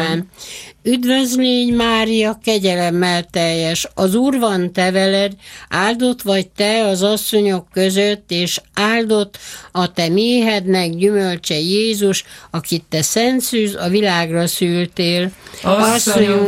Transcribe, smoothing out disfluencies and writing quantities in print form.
Amen. Üdvözlégy Mária, kegyelemmel teljes, az Úr van te veled, áldott vagy te az asszonyok között, és áldott a te méhednek gyümölcse Jézus, akit te szent szűz a világra szültél. Asszonyom,